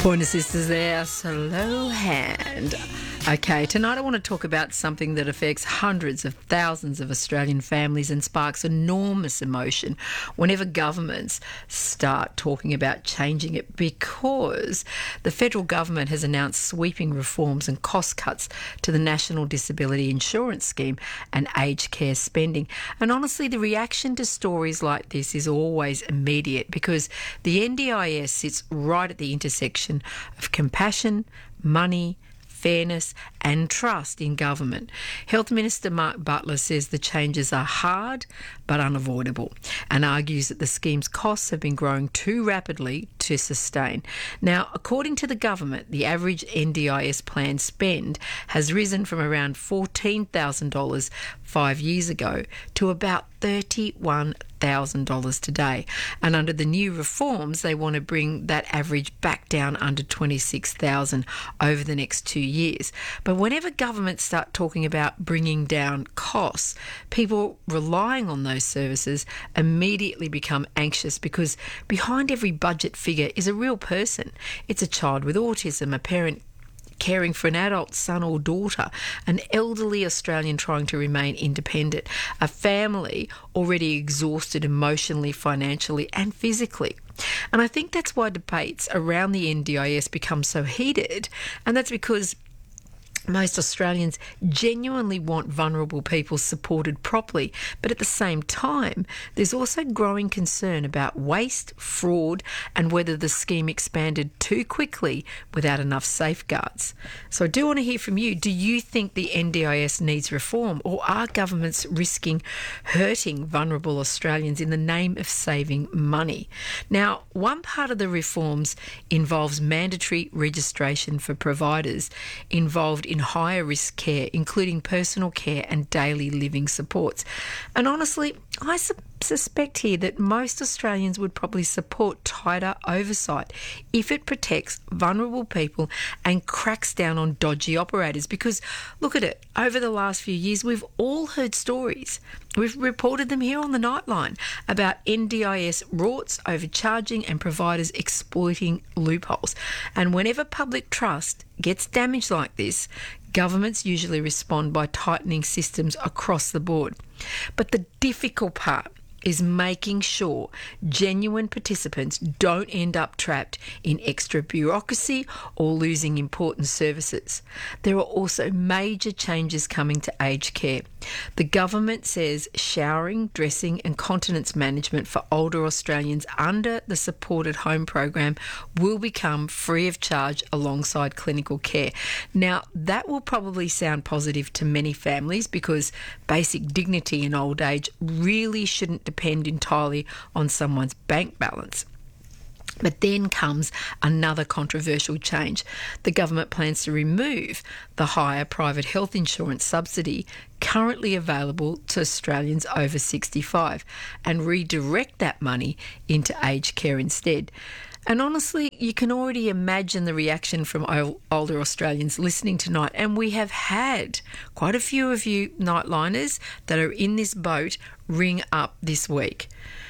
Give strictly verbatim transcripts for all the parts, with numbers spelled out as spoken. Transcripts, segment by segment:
Pointer Sisters there, Slow Hand. Okay, tonight I want to talk about something that affects hundreds of thousands of Australian families and sparks enormous emotion whenever governments start talking about changing it, because the federal government has announced sweeping reforms and cost cuts to the National Disability Insurance Scheme and aged care spending. And honestly, the reaction to stories like this is always immediate, because the N D I S sits right at the intersection of compassion, money, fairness and trust in government. Health Minister Mark Butler says the changes are hard but unavoidable, and argues that the scheme's costs have been growing too rapidly to sustain. Now, according to the government, the average N D I S plan spend has risen from around fourteen thousand dollars five years ago to about thirty-one thousand dollars today. And under the new reforms, they want to bring that average back down under twenty-six thousand dollars over the next two years. But whenever governments start talking about bringing down costs, people relying on those services immediately become anxious, because behind every budget figure is a real person. It's a child with autism, a parent caring for an adult son or daughter, an elderly Australian trying to remain independent, a family already exhausted emotionally, financially and physically. And I think that's why debates around the N D I S become so heated, and that's because most Australians genuinely want vulnerable people supported properly, but at the same time, there's also growing concern about waste, fraud, and whether the scheme expanded too quickly without enough safeguards. So I do want to hear from you. Do you think the N D I S needs reform, or are governments risking hurting vulnerable Australians in the name of saving money? Now, one part of the reforms involves mandatory registration for providers involved in higher risk care, including personal care and daily living supports. And honestly, I su- suspect here that most Australians would probably support tighter oversight if it protects vulnerable people and cracks down on dodgy operators. Because look at it, over the last few years, we've all heard stories. We've reported them here on the Nightline about N D I S rorts, overcharging and providers exploiting loopholes. And whenever public trust gets damaged like this, governments usually respond by tightening systems across the board. But the difficult part is making sure genuine participants don't end up trapped in extra bureaucracy or losing important services. There are also major changes coming to aged care. The government says showering, dressing and continence management for older Australians under the supported home program will become free of charge alongside clinical care. Now, that will probably sound positive to many families, because basic dignity in old age really shouldn't depend entirely on someone's bank balance. But then comes another controversial change. The government plans to remove the higher private health insurance subsidy currently available to Australians over sixty-five and redirect that money into aged care instead. And honestly, you can already imagine the reaction from older Australians listening tonight. And we have had quite a few of you Nightliners that are in this boat ring up this week.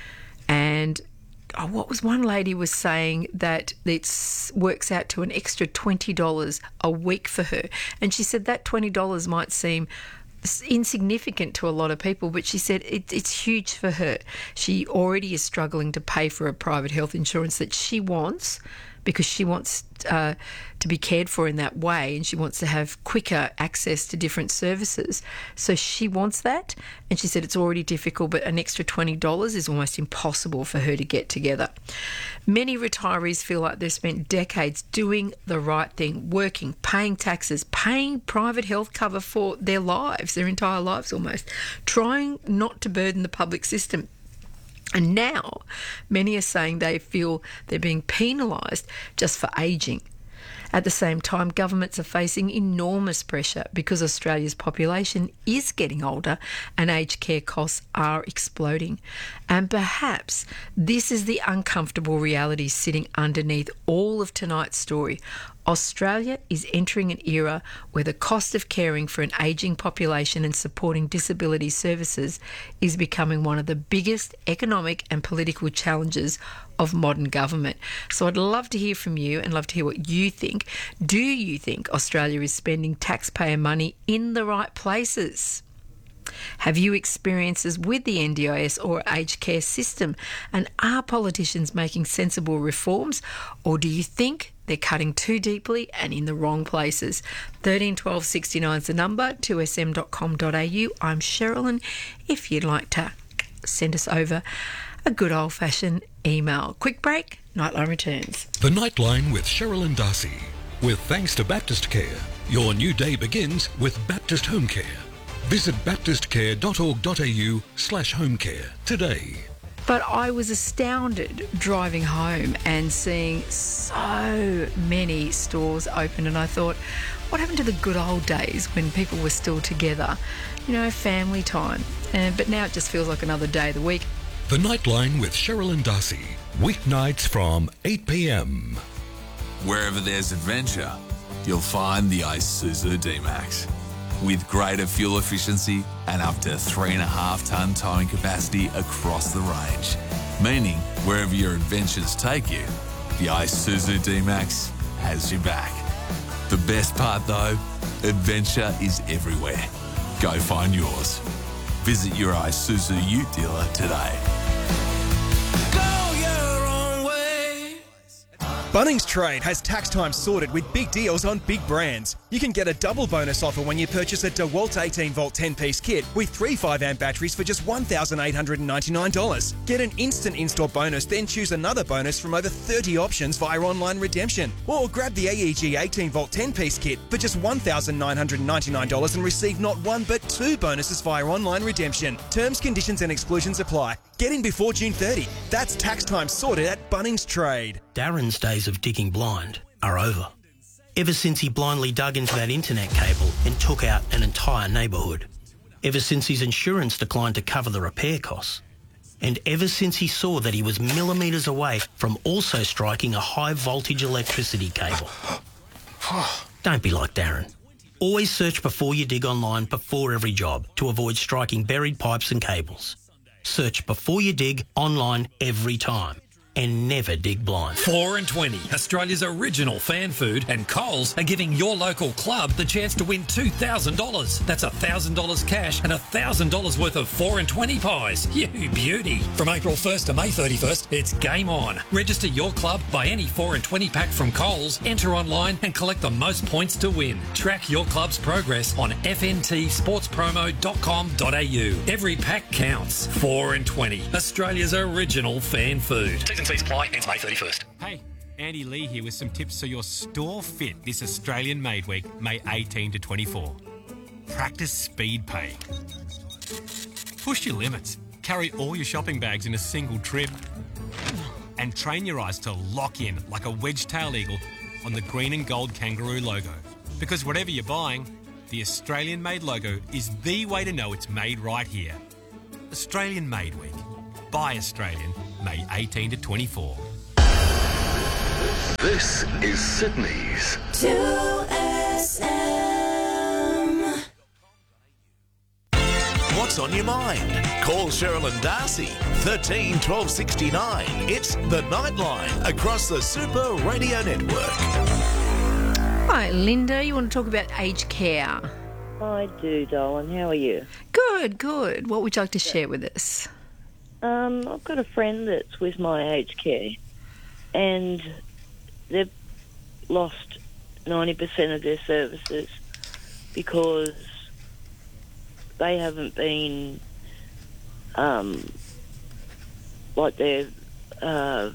And oh, what was one lady was saying that it works out to an extra twenty dollars a week for her. And she said that twenty dollars might seem insignificant to a lot of people, but she said it, it's huge for her. She already is struggling to pay for a private health insurance that she wants, because she wants uh, to be cared for in that way, and she wants to have quicker access to different services. So she wants that, and she said it's already difficult, but an extra twenty dollars is almost impossible for her to get together. Many retirees feel like they've spent decades doing the right thing, working, paying taxes, paying private health cover for their lives, their entire lives almost, trying not to burden the public system. And now many are saying they feel they're being penalised just for ageing. At the same time, governments are facing enormous pressure because Australia's population is getting older and aged care costs are exploding. And perhaps this is the uncomfortable reality sitting underneath all of tonight's story. Australia is entering an era where the cost of caring for an ageing population and supporting disability services is becoming one of the biggest economic and political challenges of modern government. So I'd love to hear from you and love to hear what you think. Do you think Australia is spending taxpayer money in the right places? Have you experiences with the N D I S or aged care system? And are politicians making sensible reforms? Or do you think they're cutting too deeply and in the wrong places? thirteen twelve sixty-nine is the number, two s m dot com dot a u. I'm Cheryl, and if you'd like to send us over a good old-fashioned email. Quick break, Nightline returns. The Nightline with Cheryl and Darcy. With thanks to Baptist Care, your new day begins with Baptist Home Care. Visit baptistcare.org.au slash home care today. But I was astounded driving home and seeing so many stores open, and I thought, what happened to the good old days when people were still together? You know, family time. Uh, but now it just feels like another day of the week. The Nightline with Cheryl and Darcy. Weeknights from eight p m. Wherever there's adventure, you'll find the Isuzu D-Max. With greater fuel efficiency and up to three and a half tonne towing capacity across the range. Meaning, wherever your adventures take you, the Isuzu D-Max has your back. The best part though, adventure is everywhere. Go find yours. Visit your Isuzu Ute dealer today. Bunnings Trade has tax time sorted with big deals on big brands. You can get a double bonus offer when you purchase a DeWalt eighteen volt ten piece kit with three five amp batteries for just one thousand eight hundred ninety-nine dollars. Get an instant install bonus, then choose another bonus from over thirty options via online redemption. Or grab the A E G eighteen volt ten piece kit for just one thousand nine hundred ninety-nine dollars and receive not one but two bonuses via online redemption. Terms, conditions and exclusions apply. Get in before June thirtieth. That's tax time sorted at Bunnings Trade. Darren's days of digging blind are over. Ever since he blindly dug into that internet cable and took out an entire neighbourhood. Ever since his insurance declined to cover the repair costs. And ever since he saw that he was millimetres away from also striking a high voltage electricity cable. Don't be like Darren. Always search before you dig online before every job to avoid striking buried pipes and cables. Search before you dig online every time. And never dig blind. four and twenty, Australia's original fan food, and Coles are giving your local club the chance to win two thousand dollars. That's one thousand dollars cash and one thousand dollars worth of four and twenty pies. You beauty. From April first to May thirty-first, it's game on. Register your club, buy any four and twenty pack from Coles, enter online and collect the most points to win. Track your club's progress on f n t sports promo dot com dot a u. Every pack counts. four and twenty, Australia's original fan food. T's and C's apply, ends May thirty-first. Hey, Andy Lee here with some tips so your store fit this Australian Made Week, May eighteenth to twenty-four. Practice speed pay. Push your limits. Carry all your shopping bags in a single trip. And train your eyes to lock in like a wedge-tailed eagle on the green and gold kangaroo logo. Because whatever you're buying, the Australian Made logo is the way to know it's made right here. Australian Made Week. Buy Australian, May eighteenth to twenty-four. This is Sydney's two S M. What's on your mind? Call Cheryl and Darcy, thirteen twelve sixty-nine. It's The Nightline across the Super Radio Network. Hi, Linda. You want to talk about aged care? I do, darling. How are you? Good, good. What would you like to share with us? Um, I've got a friend that's with my aged care, and they've lost ninety percent of their services because they haven't been, um, like they're, uh,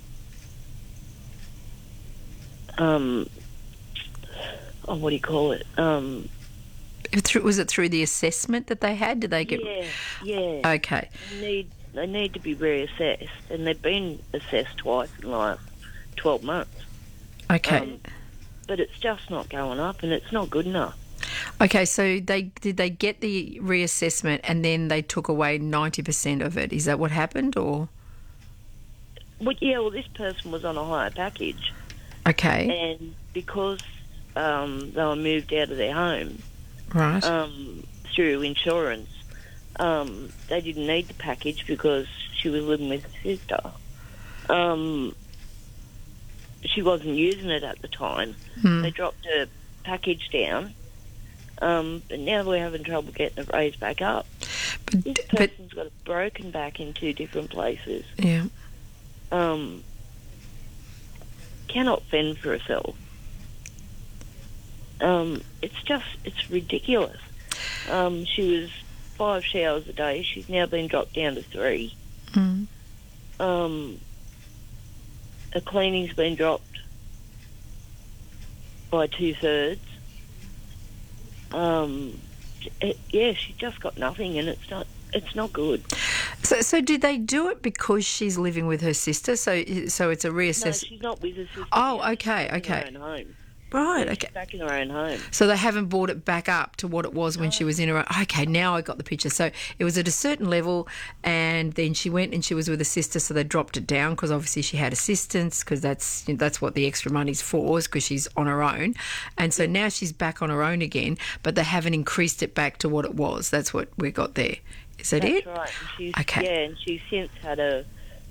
um, oh, what do you call it? Um, Through, was it through the assessment that they had? Did they get? Yeah, yeah. Okay. They need, they need to be reassessed, and they've been assessed twice in the last twelve months. Okay. Um, but it's just not going up, and it's not good enough. Okay, so they did they get the reassessment and then they took away ninety percent of it? Is that what happened, or? Well, yeah, well, this person was on a higher package. Okay. And because um, they were moved out of their home, right, um, through insurance, um, they didn't need the package because she was living with her sister. Um, she wasn't using it at the time. Hmm. They dropped her package down, um, but now we're having trouble getting it raised back up. But, This but person's got a broken back in two different places. yeah, Um, cannot fend for herself. Um, it's just, it's ridiculous. Um, she was five showers a day. She's now been dropped down to three. mm. Um, her cleaning's been dropped by two-thirds. Um, it, yeah, she just got nothing, and it's not, it's not good. So, so did they do it because she's living with her sister? So, so it's a No, reassess. she's not with her sister. Oh, now. okay, She's okay. in her own home. Right, Yeah, okay. She's back in her own home. So they haven't brought it back up to what it was when she was in her own. Okay, now I got the picture. So it was at a certain level, and then she went and she was with a sister, so they dropped it down because obviously she had assistance, because that's you know, that's what the extra money's for, is because she's on her own. And so now she's back on her own again, but they haven't increased it back to what it was. That's what we got there. Is that That's it? right. And she's, Okay. Yeah, and she's since had a,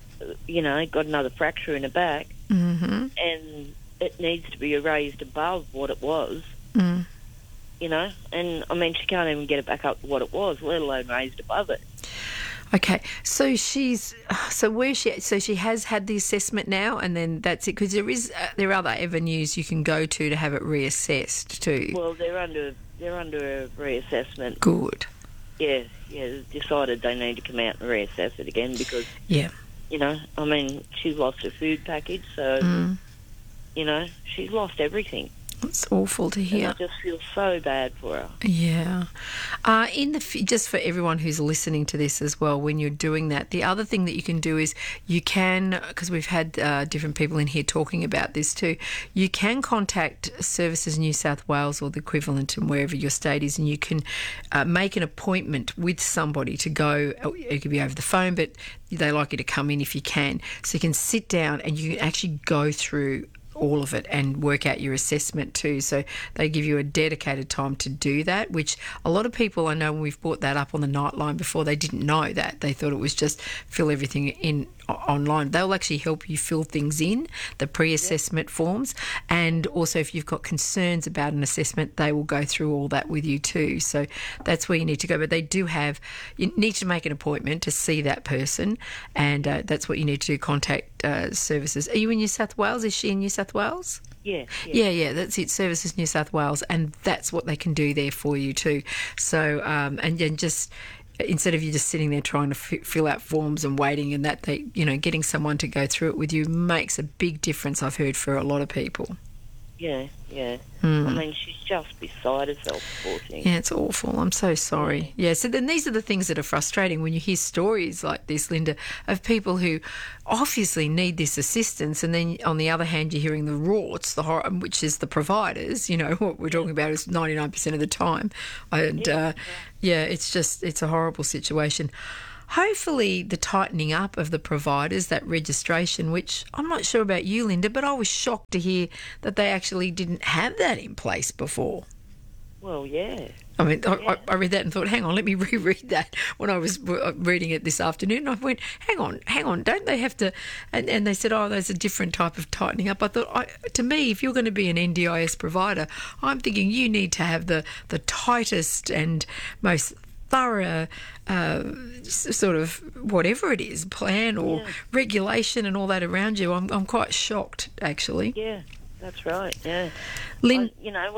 you know, got another fracture in her back, Mm-hmm. and it needs to be raised above what it was, Mm. you know. And, I mean, she can't even get it back up to what it was, let alone raised above it. Okay, so she's so where she so she has had the assessment now, and then that's it, because there is uh, there are other avenues you can go to to have it reassessed too. Well, they're under they're under a reassessment. Good. Yeah, yeah, they've decided they need to come out and reassess it again because, Yeah. you know, I mean, she's lost her food package, so, Mm. you know, she's lost everything. It's awful to And hear. I just feel so bad for her. Yeah. Uh, in the f- just for everyone who's listening to this as well, when you're doing that, the other thing that you can do is you can, because we've had uh, different people in here talking about this too, you can contact Services New South Wales or the equivalent in wherever your state is, and you can uh, make an appointment with somebody to go. It could be over the phone, but they like you to come in if you can. So you can sit down and you can actually go through all of it and work out your assessment too. So they give you a dedicated time to do that, which a lot of people, I know when we've brought that up on the Nightline before, they didn't know that. They thought it was just fill everything in online. They'll actually help you fill things in, the pre-assessment forms, and also if you've got concerns about an assessment, they will go through all that with you too. So that's where you need to go. But they do have, you need to make an appointment to see that person, and uh, that's what you need to do, contact uh, services. Are you in New South Wales? Is she in New South Wales? Yeah, Yeah, yeah, that's it. Services New South Wales, and that's what they can do there for you too. So, um, and then just instead of you just sitting there trying to f- fill out forms and waiting, and that they, you know, getting someone to go through it with you makes a big difference. I've heard for a lot of people. Yeah, yeah. Mm. I mean, she's just beside herself, poor thing. Yeah, it's awful. I'm so sorry. Yeah, so then these are the things that are frustrating when you hear stories like this, Linda, of people who obviously need this assistance, and then on the other hand, you're hearing the rorts, the horror, which is the providers. You know, what we're talking about is ninety-nine percent of the time. And, Yeah. uh, yeah, it's just, it's a horrible situation. Hopefully the tightening up of the providers, that registration, which I'm not sure about you, Linda, but I was shocked to hear that they actually didn't have that in place before. Well, yeah. I mean, I, Yeah. I, I read that and thought, hang on, let me reread that when I was re- reading it this afternoon. I went, hang on, hang on, don't they have to? And, and they said, oh, there's a different type of tightening up. I thought, I, to me, if you're going to be an N D I S provider, I'm thinking you need to have the, the tightest and most thorough uh, s- sort of whatever it is, plan or Yeah. regulation and all that around you. I'm, I'm quite shocked, actually. Yeah, that's right, yeah. Lynn, I, you know,